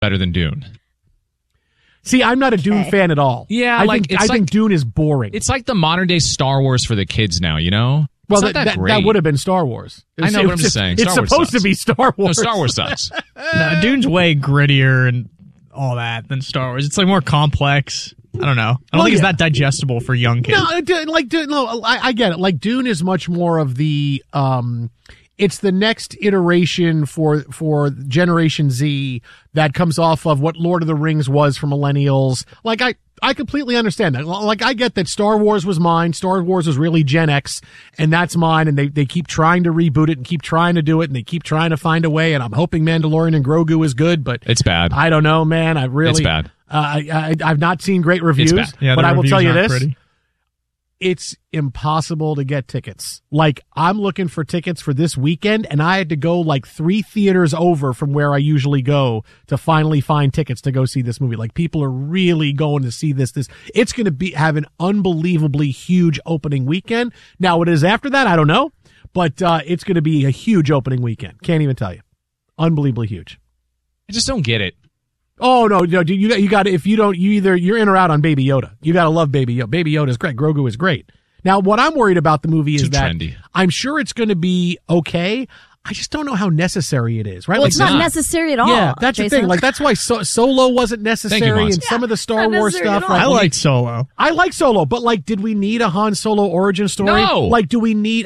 better than Dune. See, I'm not a Dune fan at all. Yeah, I think Dune is boring. It's like the modern day Star Wars for the kids now, you know? Well, it's not that great. That would have been Star Wars. I know what I'm just saying. It's supposed to be Star Wars. No, Star Wars sucks. No, Dune's way grittier and all that than Star Wars. It's like more complex. I don't know. I don't think it's that digestible for young kids. No, I get it. Like Dune is much more of the it's the next iteration for Generation Z that comes off of what Lord of the Rings was for millennials. Like I completely understand that. Like I get that Star Wars was mine. Star Wars was really Gen X, and that's mine. And they keep trying to reboot it and keep trying to do it, and they keep trying to find a way. And I'm hoping Mandalorian and Grogu is good, but it's bad. I don't know, man. It's bad. I've not seen great reviews, but I will tell you this. It's impossible to get tickets. Like, I'm looking for tickets for this weekend, and I had to go like 3 theaters over from where I usually go to finally find tickets to go see this movie. Like, people are really going to see this. It's going to have an unbelievably huge opening weekend. Now, what it is after that, I don't know, but it's going to be a huge opening weekend. Can't even tell you. Unbelievably huge. I just don't get it. Oh no, dude, you got if you don't, you're in or out on Baby Yoda. You got to love Baby Yoda. Baby Yoda is great. Grogu is great. Now, what I'm worried about the movie is that trendy. I'm sure it's going to be okay. I just don't know how necessary it is, right? Well, it's not necessary at all. Yeah, that's Jason. the thing. Like, that's why Solo wasn't necessary, and some of the Star Wars stuff. I like Solo. I like Solo, but like, did we need a Han Solo origin story? No. Like, do we need?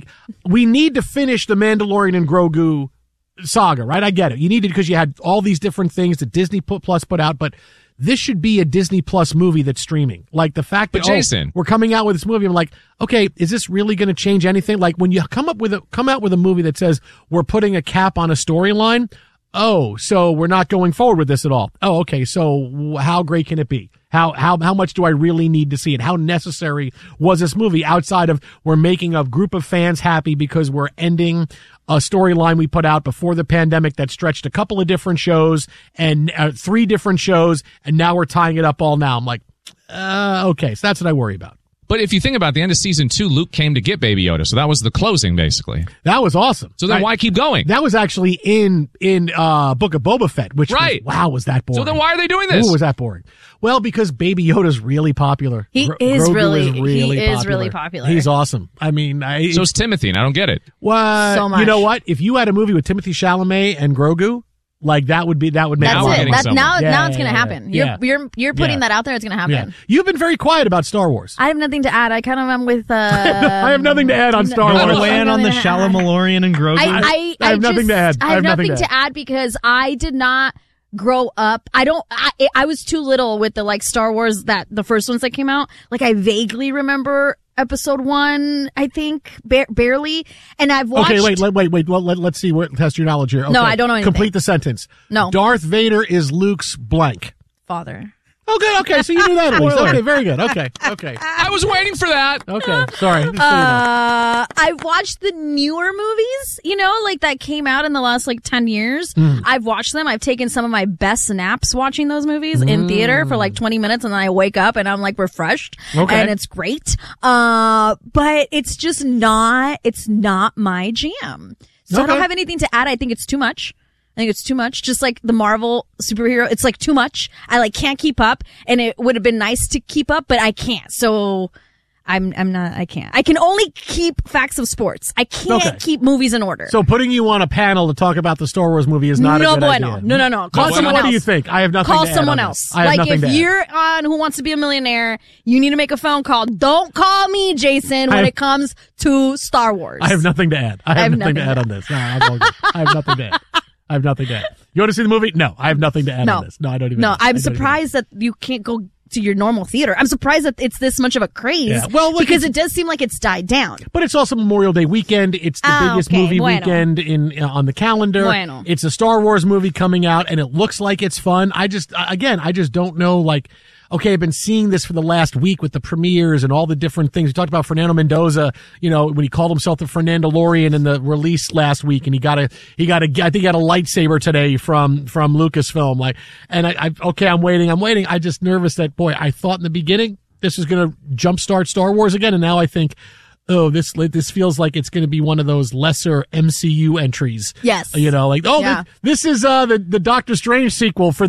We need to finish the Mandalorian and Grogu saga, right? I get it. You need it because you had all these different things that Disney Plus put out, but this should be a Disney Plus movie that's streaming. Like the fact that Jason, we're coming out with this movie, I'm like, okay, is this really going to change anything? Like when you come out with a movie that says we're putting a cap on a storyline, oh, so we're not going forward with this at all. Oh, okay. So how great can it be? How much do I really need to see it? How necessary was this movie outside of we're making a group of fans happy because we're ending a storyline we put out before the pandemic that stretched a couple of different shows and 3 different shows, and now we're tying it up all now. I'm like, okay, so that's what I worry about. But if you think about the end of season 2, Luke came to get Baby Yoda, so that was the closing, basically. That was awesome. So then why keep going? That was actually in Book of Boba Fett, which was that boring. So then why are they doing this? Ooh, was that boring? Well, because Baby Yoda's really popular. He is really popular. He's awesome. I mean, so is Timothy, and I don't get it. What? So much. You know what? If you had a movie with Timothy Chalamet and Grogu, like that would make That's it. Now it's going to happen. Yeah. You're putting that out there. It's going to happen. Yeah. You've been very quiet about Star Wars. I have nothing to add. I kind of am with. I have nothing to add on Star Wars. Want to weigh in on the Shalamalorian and Grogu? I have nothing to add. I have nothing to add because I did not grow up. I was too little with the Star Wars the first ones that came out. Like I vaguely remember episode 1, I think, barely. And I've watched. Okay, wait. Well, let's see. Test your knowledge here. Okay. No, I don't know anything. Complete the sentence. No. Darth Vader is Luke's blank. Father. Oh, good. Okay, so you knew that at least. Okay, very good. Okay. I was waiting for that. Okay, sorry. I've watched the newer movies, that came out in the last 10 years. I've watched them. I've taken some of my best naps watching those movies in theater for 20 minutes, and then I wake up and I'm refreshed. Okay. And it's great. But it's just not my jam. So I don't have anything to add. I think it's too much. Just like the Marvel superhero, it's too much. I can't keep up, and it would have been nice to keep up, but I can't. So I can't. I can only keep facts of sports. I can't keep movies in order. So putting you on a panel to talk about the Star Wars movie is not a good idea. No. Call someone else. What do you think? I have nothing Call to add someone on else. This. I have nothing if you're on Who Wants to Be a Millionaire, you need to make a phone call. Don't call me, Jason, when it comes to Star Wars. I have nothing to add. I have nothing to add on this. No, I'm all good. I have nothing to add. I have nothing to add. You want to see the movie? No, I have nothing to add on this. No, I don't even. No, I'm surprised that you can't go to your normal theater. I'm surprised that it's this much of a craze. Yeah. Well, because it does seem like it's died down. But it's also Memorial Day weekend. It's the biggest movie weekend on the calendar. It's a Star Wars movie coming out, and it looks like it's fun. I just don't know. Okay, I've been seeing this for the last week with the premieres and all the different things. We talked about Fernando Mendoza, when he called himself the Fernandalorian in the release last week, and I think he got a lightsaber today from Lucasfilm. I'm waiting. I'm just nervous that, I thought in the beginning this was going to jumpstart Star Wars again, and now I think, this feels like it's going to be one of those lesser MCU entries. Yes. This is the Doctor Strange sequel for